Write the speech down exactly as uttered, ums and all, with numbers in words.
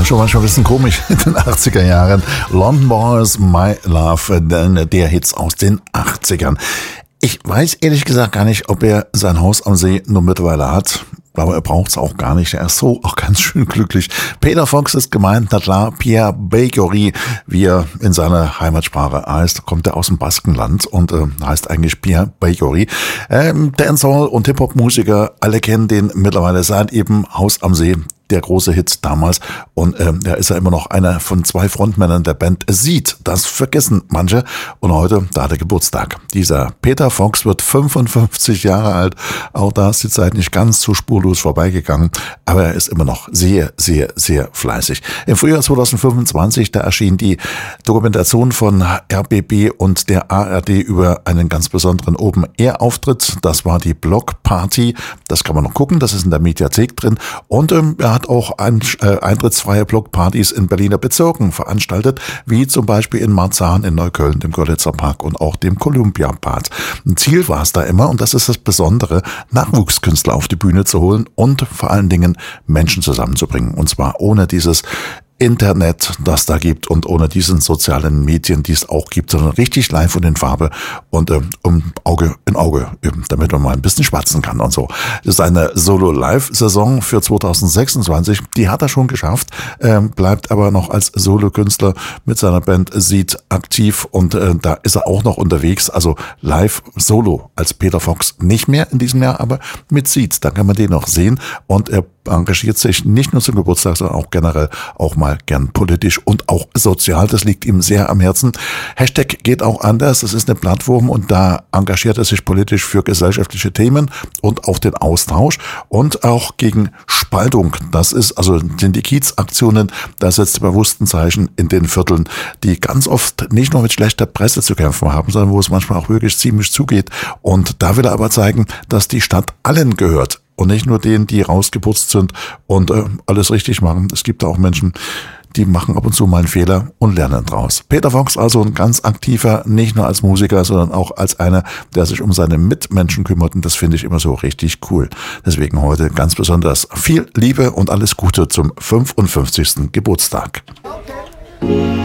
war schon manchmal ein bisschen komisch in den achtziger Jahren. London Boys, My Love, der Hits aus den achtzigern. Ich weiß ehrlich gesagt gar nicht, ob er sein Haus am See nur mittlerweile hat. Aber er braucht's auch gar nicht. Er ist so auch ganz schön glücklich. Peter Fox ist gemeint, na klar, Pierre Bajory, wie er in seiner Heimatsprache heißt, kommt er aus dem Baskenland und äh, heißt eigentlich Pierre Bajory. Ähm, Dancehall- und Hip-Hop-Musiker, alle kennen den mittlerweile seit eben Haus am See. Der große Hit damals. Und ähm, er ist ja immer noch einer von zwei Frontmännern der Band Seed. Das vergessen manche. Und heute, da hat er Geburtstag. Dieser Peter Fox wird fünfundfünfzig Jahre alt. Auch da ist die Zeit nicht ganz so spurlos vorbeigegangen. Aber er ist immer noch sehr, sehr, sehr fleißig. Im Frühjahr zweitausendfünfundzwanzig, da erschien die Dokumentation von R B B und der A R D über einen ganz besonderen Open-Air-Auftritt. Das war die Block Party. Das kann man noch gucken. Das ist in der Mediathek drin. Und ähm, er hat auch ein, äh, eintrittsfreie Blockpartys in Berliner Bezirken veranstaltet, wie zum Beispiel in Marzahn, in Neukölln, dem Görlitzer Park und auch dem Columbia-Park. Ein Ziel war es da immer, und das ist das Besondere, Nachwuchskünstler auf die Bühne zu holen und vor allen Dingen Menschen zusammenzubringen. Und zwar ohne dieses Internet, das da gibt, und ohne diesen sozialen Medien, die es auch gibt, sondern richtig live und in Farbe und äh, um Auge in Auge, eben, damit man mal ein bisschen schwatzen kann und so. Das ist eine Solo-Live-Saison für zweitausendsechsundzwanzig, die hat er schon geschafft, äh, bleibt aber noch als Solokünstler mit seiner Band Seed aktiv, und äh, da ist er auch noch unterwegs, also live solo als Peter Fox nicht mehr in diesem Jahr, aber mit Seed, da kann man den noch sehen, und er engagiert sich nicht nur zum Geburtstag, sondern auch generell auch mal gern politisch und auch sozial. Das liegt ihm sehr am Herzen. Hashtag geht auch anders. Das ist eine Plattform, und da engagiert er sich politisch für gesellschaftliche Themen und auch den Austausch und auch gegen Spaltung. Das ist also sind die Kiez-Aktionen. Da setzt er bewusst ein Zeichen in den Vierteln, die ganz oft nicht nur mit schlechter Presse zu kämpfen haben, sondern wo es manchmal auch wirklich ziemlich zugeht. Und da will er aber zeigen, dass die Stadt allen gehört. Und nicht nur denen, die rausgeputzt sind und äh, alles richtig machen. Es gibt auch Menschen, die machen ab und zu mal einen Fehler und lernen draus. Peter Fox also ein ganz aktiver, nicht nur als Musiker, sondern auch als einer, der sich um seine Mitmenschen kümmert. Und das finde ich immer so richtig cool. Deswegen heute ganz besonders viel Liebe und alles Gute zum fünfundfünfzigsten Geburtstag.